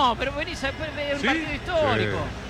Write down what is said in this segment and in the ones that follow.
No, pero venís a ver un ¿Sí? partido histórico.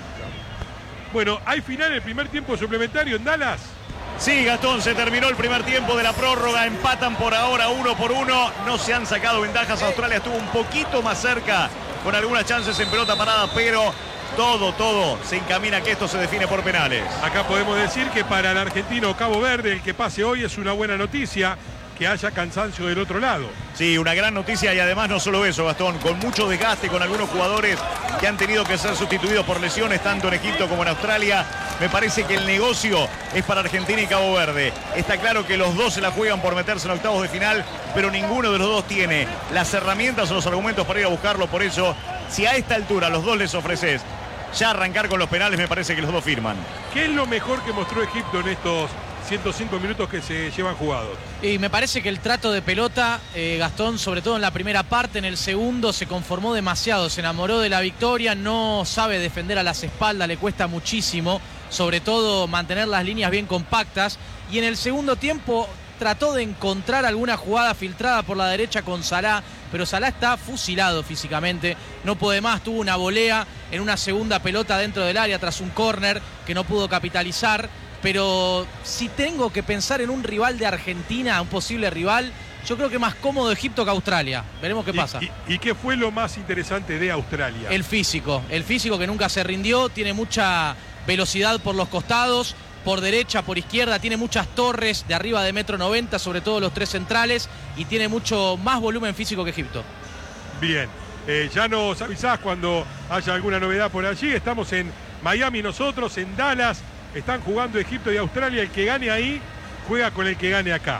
Sí. Bueno, ¿hay final el primer tiempo suplementario en Dallas? Sí, Gastón, se terminó el primer tiempo de la prórroga, empatan por ahora 1-1, no se han sacado ventajas, Australia estuvo un poquito más cerca con algunas chances en pelota parada, pero todo se encamina a que esto se define por penales. Acá podemos decir que para el argentino Cabo Verde el que pase hoy es una buena noticia, que haya cansancio del otro lado. Sí, una gran noticia y además no solo eso, Gastón, con mucho desgaste, con algunos jugadores que han tenido que ser sustituidos por lesiones tanto en Egipto como en Australia. Me parece que el negocio es para Argentina y Cabo Verde. Está claro que los dos se la juegan por meterse en octavos de final, pero ninguno de los dos tiene las herramientas o los argumentos para ir a buscarlo. Por eso, si a esta altura los dos les ofreces ya arrancar con los penales, me parece que los dos firman. ¿Qué es lo mejor que mostró Egipto en estos 105 minutos que se llevan jugados? Y me parece que el trato de pelota, Gastón, sobre todo en la primera parte, en el segundo se conformó demasiado, se enamoró de la victoria, no sabe defender a las espaldas, le cuesta muchísimo, sobre todo mantener las líneas bien compactas, y en el segundo tiempo trató de encontrar alguna jugada filtrada por la derecha con Salah, pero Salah está fusilado físicamente, no puede más, tuvo una volea en una segunda pelota dentro del área tras un córner que no pudo capitalizar. Pero si tengo que pensar en un rival de Argentina, un posible rival, yo creo que más cómodo Egipto que Australia. Veremos qué pasa. ¿Y qué fue lo más interesante de Australia? El físico que nunca se rindió, tiene mucha velocidad por los costados, por derecha, por izquierda, tiene muchas torres de arriba de 1,90 m, sobre todo los tres centrales, y tiene mucho más volumen físico que Egipto. Bien, ya nos avisás cuando haya alguna novedad por allí. Estamos en Miami nosotros, en Dallas. Están jugando Egipto y Australia. El que gane ahí juega con el que gane acá.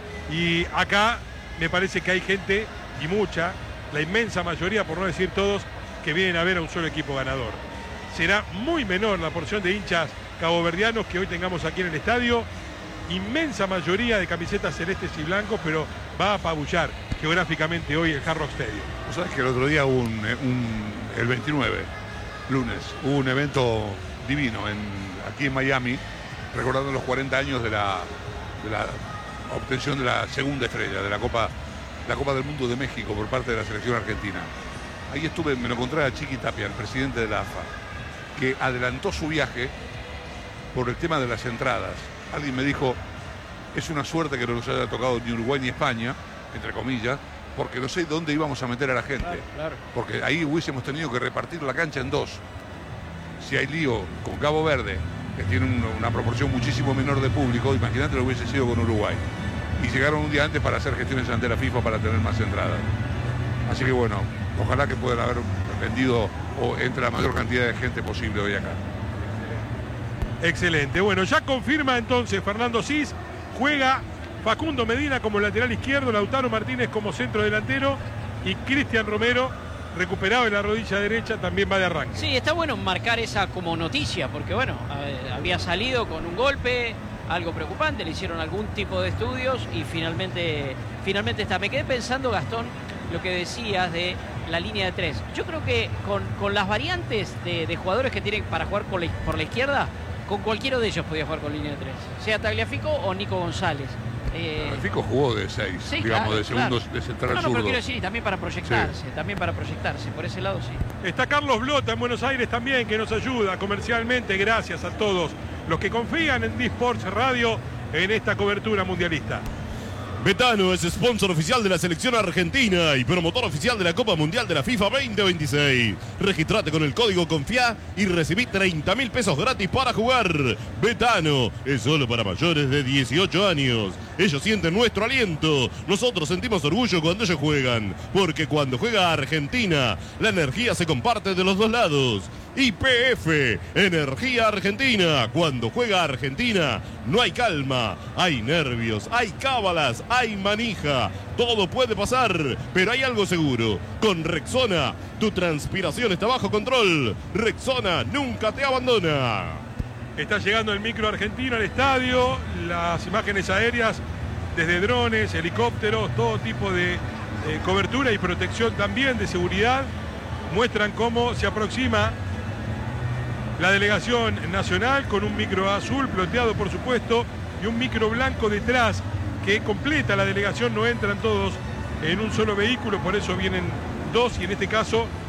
Y acá me parece que hay gente, y mucha, la inmensa mayoría, por no decir todos, que vienen a ver a un solo equipo ganador. Será muy menor la porción de hinchas caboverdianos que hoy tengamos aquí en el estadio. Inmensa mayoría de camisetas celestes y blancos, pero va a apabullar geográficamente hoy el Hard Rock Stadium. ¿Vos sabés que el otro día hubo el 29, lunes, hubo un evento divino aquí en Miami, recordando los 40 años de la obtención de la segunda estrella de la Copa del Mundo de México por parte de la selección argentina. Ahí estuve, me lo encontré a Chiqui Tapia, el presidente de la AFA, que adelantó su viaje por el tema de las entradas. Alguien me dijo, es una suerte que no nos haya tocado ni Uruguay ni España, entre comillas, porque no sé dónde íbamos a meter a la gente. Claro. Porque ahí hubiésemos tenido que repartir la cancha en dos. Si hay lío con Cabo Verde, que tiene una proporción muchísimo menor de público, imagínate lo hubiese sido con Uruguay. Y llegaron un día antes para hacer gestiones ante la FIFA para tener más entradas. Así que bueno, ojalá que puedan haber vendido o entre la mayor cantidad de gente posible hoy acá. Excelente. Bueno, ya confirma entonces Fernando Cis, juega Facundo Medina como lateral izquierdo, Lautaro Martínez como centro delantero y Cristian Romero, recuperado en la rodilla derecha, también va de arranque. Sí, está bueno marcar esa como noticia, porque bueno, había salido con un golpe, algo preocupante, le hicieron algún tipo de estudios y finalmente está. Me quedé pensando, Gastón, lo que decías de la línea de tres. Yo creo que con las variantes de jugadores que tienen para jugar por la izquierda, con cualquiera de ellos podía jugar con línea de tres, sea Tagliafico o Nico González. Fico jugó de 6, sí, digamos, claro, de segundo, claro. de central No, zurdo. pero quiero decir, y también para proyectarse, por ese lado sí. Está Carlos Blota en Buenos Aires también, que nos ayuda comercialmente. Gracias a todos los que confían en D-Sports Radio en esta cobertura mundialista. Betano es sponsor oficial de la selección argentina y promotor oficial de la Copa Mundial de la FIFA 2026. Registrate con el código CONFIA y recibí 30.000 pesos gratis para jugar. Betano es solo para mayores de 18 años. Ellos sienten nuestro aliento. Nosotros sentimos orgullo cuando ellos juegan. Porque cuando juega Argentina, la energía se comparte de los dos lados. YPF, Energía Argentina. Cuando juega Argentina, no hay calma, hay nervios, hay cábalas, hay manija. Todo puede pasar, pero hay algo seguro. Con Rexona, tu transpiración está bajo control. Rexona nunca te abandona. Está llegando el micro argentino al estadio, las imágenes aéreas desde drones, helicópteros, todo tipo de cobertura y protección también de seguridad muestran cómo se aproxima la delegación nacional con un micro azul ploteado por supuesto y un micro blanco detrás que completa la delegación. No entran todos en un solo vehículo, por eso vienen dos y en este caso